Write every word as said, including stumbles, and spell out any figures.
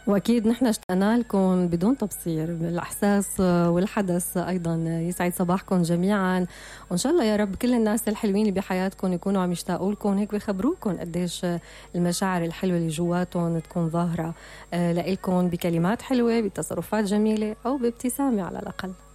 وأكيد نحن اشتقنا لكم بدون تبصير، الإحساس والحدث أيضا. يسعد صباحكم جميعا، وإن شاء الله يا رب كل الناس الحلوين اللي بحياتكم يكونوا عم يشتاقوا لكم هيك، بيخبروكم قديش المشاعر الحلوة اللي جواتهم تكون ظاهرة لإلكم بكلمات حلوة، بتصرفات جميلة، أو بابتسامة على الأقل.